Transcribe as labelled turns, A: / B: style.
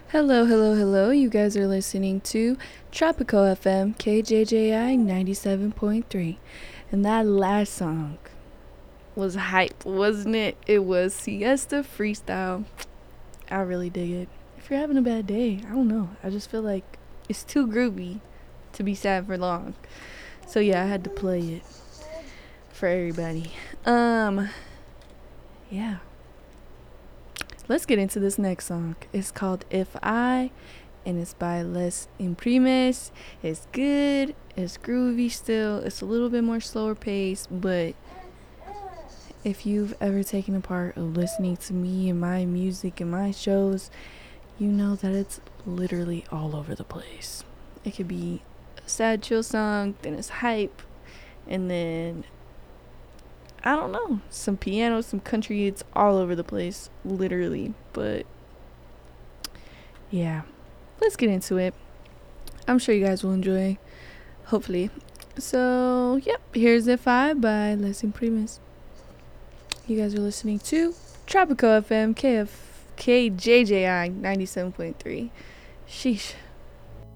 A: Hello, hello, hello. You guys are listening to Tropico FM KJJI 97.3. And that last song was hype, wasn't it? It was Siesta Freestyle. I really dig it. If you're having a bad day, I don't know. I just feel like it's too groovy to be sad for long. So yeah, I had to play it for everybody. Yeah. Let's get into this next song. It's called If I, and it's by Les Imprimes. It's good, it's groovy still, it's a little bit more slower pace, but if you've ever taken a part of listening to me and my music and my shows, you know that it's literally all over the place. It could be a sad chill song, then it's hype, and then I don't know, some piano, some country. It's all over the place, literally. But yeah, let's get into it. I'm sure you guys will enjoy, hopefully. So, yep, here's If I by Les Imprimes. You guys are listening to Tropico FM KJJI 97.3. Sheesh.